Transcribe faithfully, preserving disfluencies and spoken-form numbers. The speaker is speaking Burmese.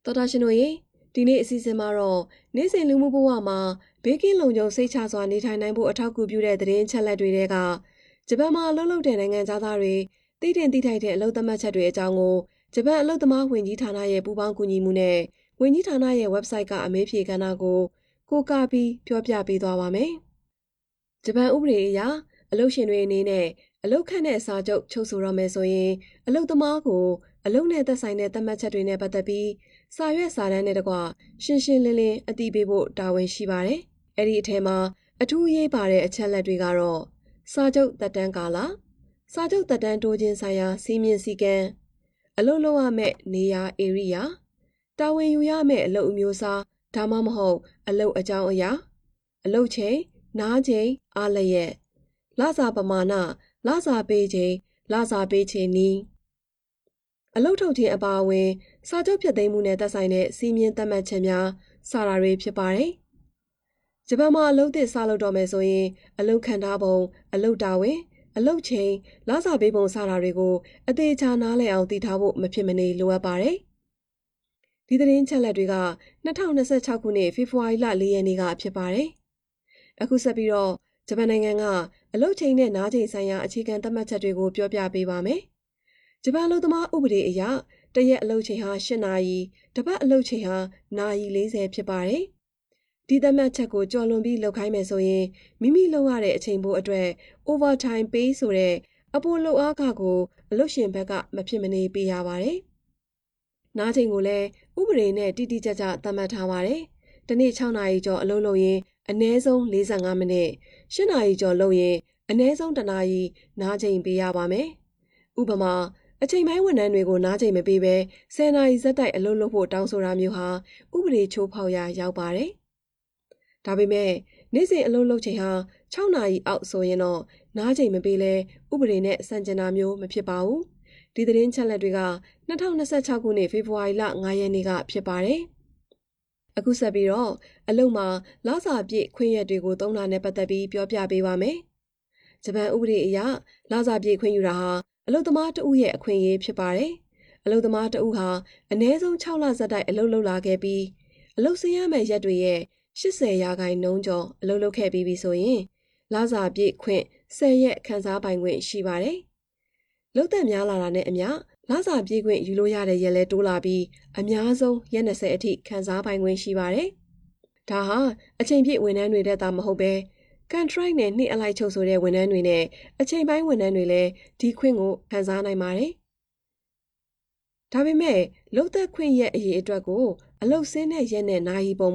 တော်တာရှင်တို့ရေဒီနေ့အစီအစဉ်မှာတော့နေ့စဉ်လူမှုဘဝမှာဘေးကင်းလုံခြုံစိတ်ချစွာနေထိုင်နိုင်ဖို့အထောက်အကူပြုတဲ့သတင်းချက်လက်တွေကဂျပန်မှာအလုပ်လုပ်တဲ့နိုင်ငံသားတွေတည်တင်တည်ထိုက်တဲ့အလုပ်သမားချက်တွေအကြောင်းကိုဂျပန်အလုပ်သမားဝန်ကြီးဌာနရဲ့ပူးပေါင်းကူညီမှုနဲ့ဝန်ကြီးဌာနရဲ့ website ကအမေးဖြေကဏ္ဍကိုကိုကားပြီးပြောပြပေးသွားပါမယ်။ဂျပန်ဥပဒေအရအလုပ်ရှင်တွေအနေနဲ့အလုပ်ခန့်တဲ့စာချုပ်ချုပ်ဆိုရမယ်ဆိုရင်အလုပ်သမားကိုအလုပ်နဲ့သက်ဆိုင်တဲ့သတ်မှတ်ချက်တွေနဲ့ပတ်သက်ပြီးစာရွက်စာတမ်းနဲ့တကွရှင်းရှင်းလင်းလင်းအသိပေးဖို့တာဝန်ရှိပါတယ်။အဲ့ဒီအထက်မှာအထူးအရေးပါတဲ့အချက်လက်တွေကတော့စာချုပ်သက်တမ်းကာလစာချုပ်သက်တမ်းတိုးခြင်းဆိုင်ရာစီမင်းစည်းကမ်းအလုပ်လုပ်ရမယ့်နေရာ area တာဝန်ယူရမယ့်အလုပ်အမျိုးအစားဒါမှမဟုတ်အလုပ်အကြောင်းအရာအလုပ်ချိန်နားချိန်အားလျက်လစာပမာဏလစာပေးချိန်လစာပေးချိန်နီးအလုပ်ထုတ်ခြင်းအပါအဝင်စာချုပ်ဖြတ်သိမ်းမှုနဲ့သက်ဆိုင်တဲ့စီမင်းသတ်မှတ်ချက်များစတာတွေဖြစ်ပါတယ်။ဂျပန်မှာအလုပ်သစ်စလုပ်တော့မယ်ဆိုရင်အလုပ်ခံထားပုံအလုပ်တာဝန်အလုပ်ချိန်လစာပေးပုံစတာတွေကိုအသေးချာနားလည်အောင်သိထားဖို့မဖြစ်မနေလိုအပ်ပါတယ်။ဒီသတင်းချက်လက်တွေက၂၀၂၆ခုနှစ်ဖေဖော်ဝါရီလ၄ရက်နေ့ကဖြစ်ပါတယ်။အခုဆက်ပြီးတော့ဂျပန်နိုင်ငံကအလုပ်ချိန်နဲ့နားချိန်ဆိုင်ရာအခြေခံသတ်မှတ်ချက်တွေကိုပြောပြပေးပါမယ်။ဂျပန်အလုပ်သမားဥပဒေအရတရက်အလုပ်ချိန်ဟာ၈နာရီတပတ်အလုပ်ချိန်ဟာနာရီ၄၀ဖြစ်ပါတယ်။ဒီသတ်မှတ်ချက်ကိုကျော်လွန်ပြီးလုပ်ခိုင်းမယ်ဆိုရင်မိမိလုပ်ရတဲ့အချိန်ပိုအတွက် overtime pay ဆိုတဲ့အပိုလုပ်အားခကိုအလုပ်ရှင်ဘက်ကမဖြစ်မနေပေးရပါတယ်။နားချိန်ကိုလည်းဥပဒေနဲ့တိတိကျကျသတ်မှတ်ထားပါတယ်။တစ်နေ့၆နာရီကျော်အလုပ်လုပ်ရင်အနည်းဆုံး၄၅မိနစ်၈နာရီကျော်လုပ်ရင်အနည်းဆုံးတစ်နာရီနားချိန်ပေးရပါမယ်။ဥပမာအချိန်ပိုင်းဝန်ထမ်းတွေကိုနားချိန်မပေးဘဲ၁၀နာရီဇက်တိုက်အလုပ်လုပ်ဖို့တောင်းဆိုတာမျိုးဟာဥပဒေချိုးဖောက်ရာရောက်ပါတယ်။ဒါပေမဲ့နေ့စဉ်အလုပ်လုပ်ချိန်ဟာ၆နာရီအောက်ဆိုရင်တော့နားချိန်မပေးလဲဥပဒေနဲ့ဆန့်ကျင်တာမျိုးမဖြစ်ပါဘူး။ဒီသတင်းချက်လက်တွေက၂၀၂၆ခုနှစ်ဖေဖော်ဝါရီလ၅ရက်နေ့ကဖြစ်ပါတယ်။အခုဆက်ပြီးတော့အလုပ်မှာလစာပြည့်ခွင့်ရက်တွေကိုသုံးတာနဲ့ပတ်သက်ပြီးပြောပြပေးပါမယ်။ဂျပန်ဥပဒေအရလစာပြည့်ခွင့်ယူတာဟာအလုပ်သမားတဦးရဲ့အခွင့်အရေးဖြစ်ပါတယ်။အလုပ်သမားတဦးဟာအနည်းဆုံး၆လဇက်တိုက်အလုပ်လုပ်လာခဲ့ပြီးအလုပ်ဆင်းရမယ့်ရက်တွေရဲ့၈၀ရာခိုင်နှုန်းကျော်အလုပ်လုပ်ခဲ့ပြီးပြီဆိုရင်လစာပြည့်ခွင့်၁၀ရက်ခန်းစားပိုင်ခွင့်ရှိပါတယ်။လုပ်သက်များလာတာနဲ့အမျှလစာပြည့်ခွင့်ယူလို့ရတဲ့ရက်လဲတိုးလာပြီးအများဆုံးရက်၂၀အထိခန်းစားပိုင်ခွင့်ရှိပါတယ်။ဒါဟာအချိန်ပြည့်ဝန်ထမ်းတွေတဲ့တာမဟုတ်ပဲcontract နဲ့နှစ်အလိုက်ချုပ်ဆိုတဲ့ဝန်ထမ်းတွေနဲ့အချိန်ပိုင်းဝန်ထမ်းတွေလည်းဒီခွင့်ကိုခံစားနိုင်ပါတယ်။ဒါပေမဲ့လုပ်သက်ခွင့်ရဲ့အရေးအတွက်ကိုအလုပ်ဆင်းတဲ့ရက်နဲ့နာရီပုံ